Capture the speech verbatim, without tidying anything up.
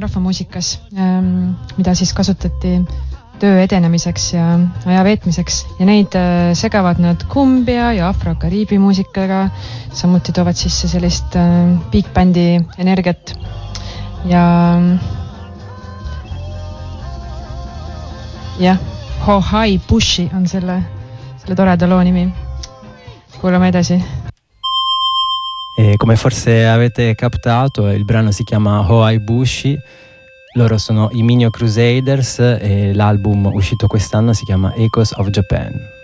rahvamuusikas, mida siis kasutati töö edenemiseks ja aja veetmiseks ja neid segavad nad kumbia ja afro-kariibi muusikaga, samuti toovad sisse sellist big bandi energiat ja jah, Hohai Bushi on selle, selle toreda loo nimi. Kuulame edasi. E come forse avete captato, il brano si chiama Hohai Bushi. Loro sono i Minyo Crusaders e l'album uscito quest'anno si chiama Echoes of Japan.